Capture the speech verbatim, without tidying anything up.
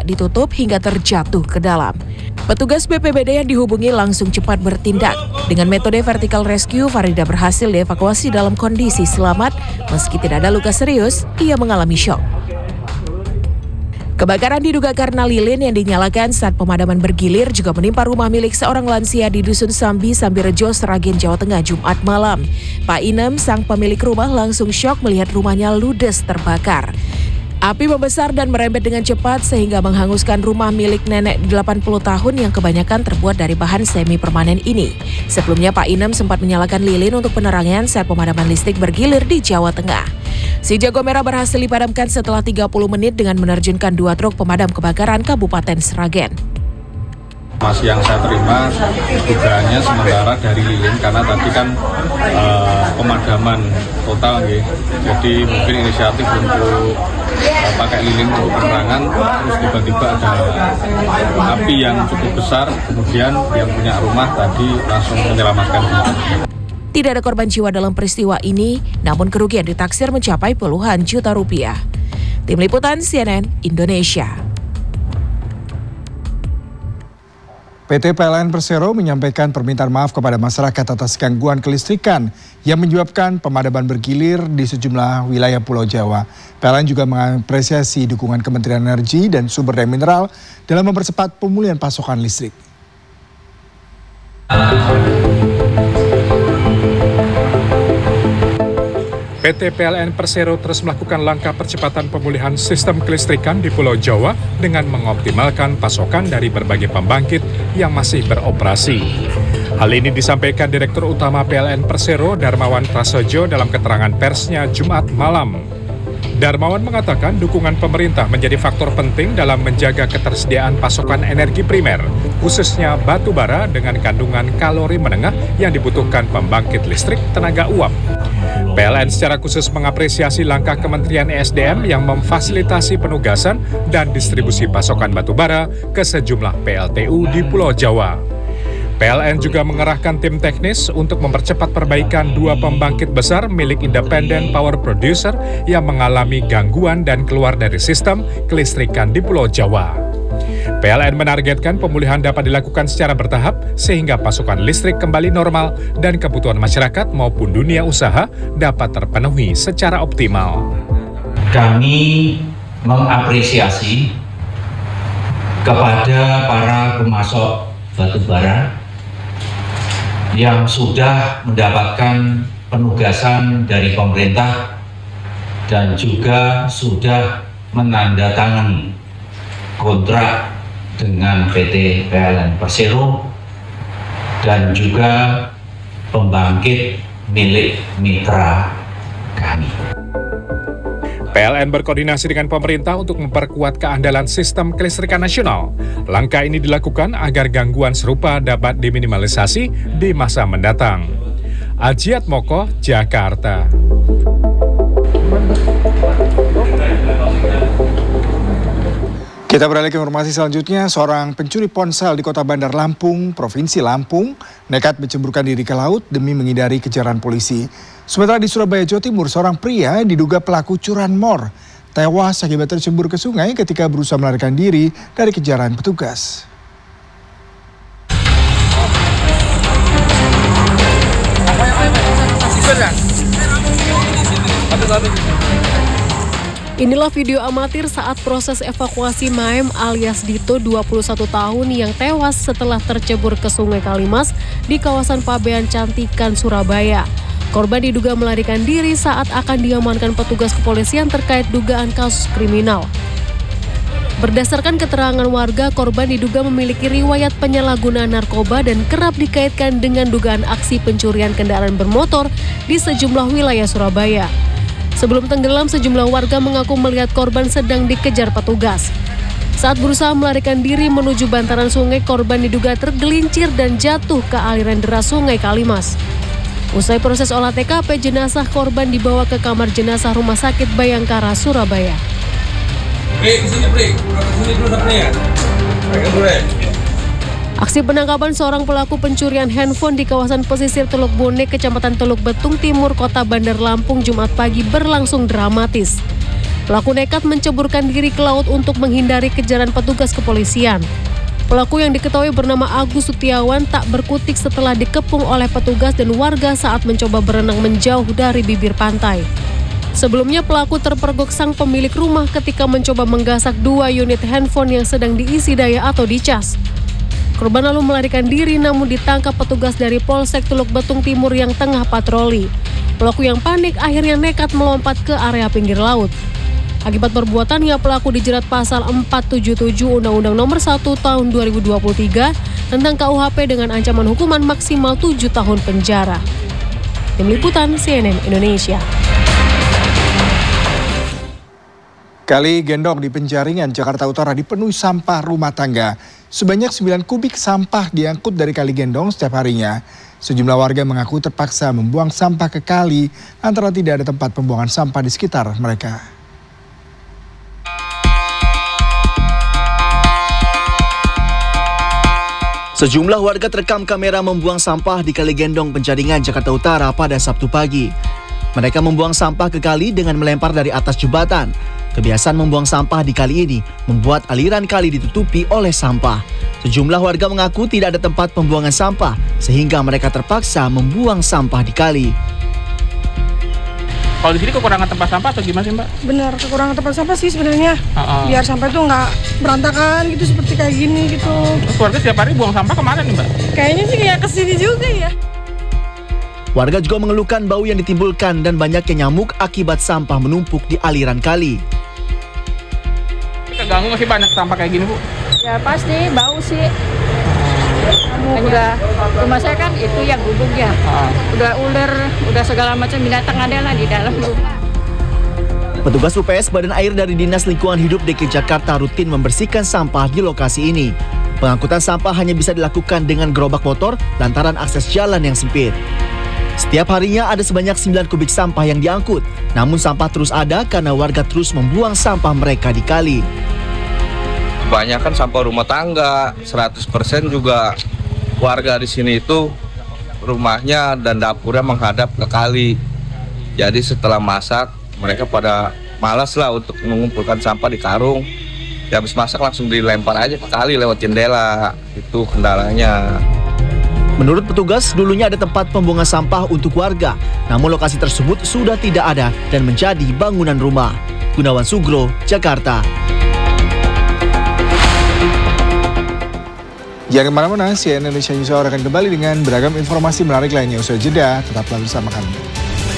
ditutup hingga terjatuh ke dalam. Petugas B P B D yang dihubungi langsung cepat bertindak. Dengan metode vertical rescue, Farida berhasil dievakuasi dalam kondisi selamat. Meski tidak ada luka serius, ia mengalami syok. Kebakaran diduga karena lilin yang dinyalakan saat pemadaman bergilir juga menimpa rumah milik seorang lansia di Dusun Sambi, Sambirejo, Sragen, Jawa Tengah, Jumat malam. Pak Inem, sang pemilik rumah, langsung syok melihat rumahnya ludes terbakar. Api membesar dan merembet dengan cepat sehingga menghanguskan rumah milik nenek delapan puluh tahun yang kebanyakan terbuat dari bahan semi permanen ini. Sebelumnya Pak Inem sempat menyalakan lilin untuk penerangan saat pemadaman listrik bergilir di Jawa Tengah. Si jago merah berhasil dipadamkan setelah tiga puluh menit dengan menerjunkan dua truk pemadam kebakaran Kabupaten Sragen. Masih yang saya terima dugaannya sementara dari lilin karena tadi kan uh, pemadaman total gitu. Jadi mungkin inisiatif untuk uh, pakai lilin untuk penerangan, terus tiba-tiba ada api yang cukup besar, kemudian yang punya rumah tadi langsung menyelamatkan diri. Tidak ada korban jiwa dalam peristiwa ini, namun kerugian ditaksir mencapai puluhan juta rupiah. Tim Liputan C N N Indonesia. P T P L N Persero menyampaikan permintaan maaf kepada masyarakat atas gangguan kelistrikan yang menyebabkan pemadaman bergilir di sejumlah wilayah Pulau Jawa. P L N juga mengapresiasi dukungan Kementerian Energi dan Sumber Daya Mineral dalam mempercepat pemulihan pasokan listrik. P T P L N Persero terus melakukan langkah percepatan pemulihan sistem kelistrikan di Pulau Jawa dengan mengoptimalkan pasokan dari berbagai pembangkit yang masih beroperasi. Hal ini disampaikan Direktur Utama P L N Persero, Darmawan Prasojo dalam keterangan persnya Jumat malam. Darmawan mengatakan dukungan pemerintah menjadi faktor penting dalam menjaga ketersediaan pasokan energi primer, khususnya batu bara dengan kandungan kalori menengah yang dibutuhkan pembangkit listrik tenaga uap. P L N secara khusus mengapresiasi langkah Kementerian E S D M yang memfasilitasi penugasan dan distribusi pasokan batu bara ke sejumlah P L T U di Pulau Jawa. P L N juga mengerahkan tim teknis untuk mempercepat perbaikan dua pembangkit besar milik Independent Power Producer yang mengalami gangguan dan keluar dari sistem kelistrikan di Pulau Jawa. P L N menargetkan pemulihan dapat dilakukan secara bertahap sehingga pasokan listrik kembali normal dan kebutuhan masyarakat maupun dunia usaha dapat terpenuhi secara optimal. Kami mengapresiasi kepada para pemasok batu bara yang sudah mendapatkan penugasan dari pemerintah dan juga sudah menandatangani kontrak dengan P T P L N Persero dan juga pembangkit milik mitra kami. P L N berkoordinasi dengan pemerintah untuk memperkuat keandalan sistem kelistrikan nasional. Langkah ini dilakukan agar gangguan serupa dapat diminimalisasi di masa mendatang. Ajiat Moko, Jakarta. Kita beralih ke informasi selanjutnya, seorang pencuri ponsel di Kota Bandar Lampung, Provinsi Lampung, nekat menceburkan diri ke laut demi menghindari kejaran polisi. Sementara di Surabaya, Jawa Timur, seorang pria diduga pelaku curanmor tewas akibat tercebur ke sungai ketika berusaha melarikan diri dari kejaran petugas. Inilah video amatir saat proses evakuasi Maem alias Dito dua puluh satu tahun yang tewas setelah tercebur ke Sungai Kalimas di kawasan Pabean Cantikan, Surabaya. Korban diduga melarikan diri saat akan diamankan petugas kepolisian terkait dugaan kasus kriminal. Berdasarkan keterangan warga, korban diduga memiliki riwayat penyalahgunaan narkoba dan kerap dikaitkan dengan dugaan aksi pencurian kendaraan bermotor di sejumlah wilayah Surabaya. Sebelum tenggelam, sejumlah warga mengaku melihat korban sedang dikejar petugas. Saat berusaha melarikan diri menuju bantaran sungai, korban diduga tergelincir dan jatuh ke aliran deras Sungai Kalimas. Usai proses olah T K P, jenazah korban dibawa ke kamar jenazah Rumah Sakit Bayangkara, Surabaya. Aksi penangkapan seorang pelaku pencurian handphone di kawasan pesisir Teluk Bone, Kecamatan Teluk Betung Timur, Kota Bandar Lampung, Jumat pagi berlangsung dramatis. Pelaku nekat menceburkan diri ke laut untuk menghindari kejaran petugas kepolisian. Pelaku yang diketahui bernama Agus Sutiawan tak berkutik setelah dikepung oleh petugas dan warga saat mencoba berenang menjauh dari bibir pantai. Sebelumnya pelaku terpergok sang pemilik rumah ketika mencoba menggasak dua unit handphone yang sedang diisi daya atau dicas. Korban lalu melarikan diri namun ditangkap petugas dari Polsek Teluk Betung Timur yang tengah patroli. Pelaku yang panik akhirnya nekat melompat ke area pinggir laut. Akibat perbuatannya, pelaku dijerat pasal empat tujuh tujuh Undang-Undang Nomor satu Tahun dua ribu dua puluh tiga tentang K U H P dengan ancaman hukuman maksimal tujuh tahun penjara. Tim Liputan C N N Indonesia. Kali Gendong di Penjaringan, Jakarta Utara dipenuhi sampah rumah tangga. Sebanyak sembilan kubik sampah diangkut dari Kali Gendong setiap harinya. Sejumlah warga mengaku terpaksa membuang sampah ke kali antara tidak ada tempat pembuangan sampah di sekitar mereka. Sejumlah warga terekam kamera membuang sampah di Kali Gendong Penjaringan, Jakarta Utara pada Sabtu pagi. Mereka membuang sampah ke kali dengan melempar dari atas jembatan. Kebiasaan membuang sampah di kali ini membuat aliran kali ditutupi oleh sampah. Sejumlah warga mengaku tidak ada tempat pembuangan sampah sehingga mereka terpaksa membuang sampah di kali. Kalau di sini kekurangan tempat sampah atau gimana sih, Mbak? Benar, kekurangan tempat sampah sih sebenarnya. Uh-uh. Biar sampah itu nggak berantakan gitu seperti kayak gini gitu. Terus warga setiap hari buang sampah kemana nih, Mbak? Kayaknya sih kayak kesini juga ya. Warga juga mengeluhkan bau yang ditimbulkan dan banyaknya nyamuk akibat sampah menumpuk di aliran kali. Keganggu masih banyak sampah kayak gini, Bu? Ya pasti bau sih. Kan udah rumah saya kan itu yang gubuk ya. Uh. Udah ular, udah segala macam binatang ada lah di dalam rumah. Petugas U P S Badan Air dari Dinas Lingkungan Hidup D K I Jakarta rutin membersihkan sampah di lokasi ini. Pengangkutan sampah hanya bisa dilakukan dengan gerobak motor lantaran akses jalan yang sempit. Setiap harinya ada sebanyak sembilan kubik sampah yang diangkut. Namun sampah terus ada karena warga terus membuang sampah mereka di kali. Kebanyakan sampah rumah tangga, seratus persen juga warga di sini itu rumahnya dan dapurnya menghadap ke kali. Jadi setelah masak, mereka pada malas lah untuk mengumpulkan sampah di karung. Ya habis masak langsung dilempar aja ke kali lewat jendela. Itu kendalanya. Menurut petugas, dulunya ada tempat pembuangan sampah untuk warga. Namun lokasi tersebut sudah tidak ada dan menjadi bangunan rumah. Gunawan Sugro, Jakarta. Jangan kemana-mana, C N N Indonesia News Hour akan kembali dengan beragam informasi menarik lainnya. Usai jeda, tetaplah bersama kami.